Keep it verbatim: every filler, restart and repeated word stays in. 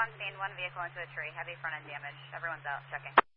on scene, one vehicle into a tree, heavy front end damage. Everyone's out, checking.